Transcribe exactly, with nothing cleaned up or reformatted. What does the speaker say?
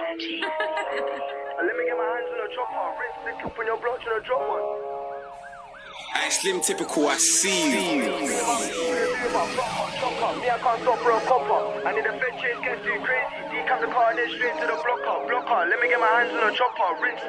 Let me get my hands on a chopper. Rinse the clip on your block, tryna drop one. I slim typical, I see you. Me, I can't stop for a copper. I need a fed chase, gets too crazy. Decamp the car, then straight to the blocker. Blocker, let me get my hands on a chopper. Rinse